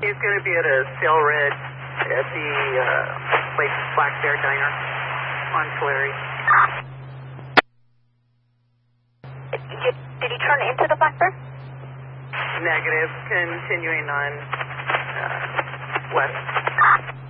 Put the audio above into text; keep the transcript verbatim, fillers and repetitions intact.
he's going to be at a Sail Red at the uh, place Black Bear Diner on Tulare. Did, did he turn into the Black Bear? Negative. Continuing on uh, west.